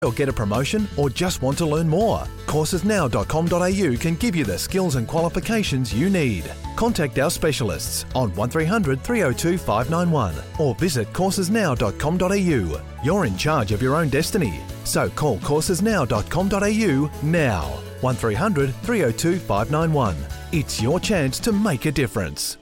or get a promotion, or just want to learn more? Coursesnow.com.au can give you the skills and qualifications you need. Contact our specialists on 1300 302 591 or visit coursesnow.com.au. You're in charge of your own destiny. So call coursesnow.com.au now. 1300 302 591. It's your chance to make a difference.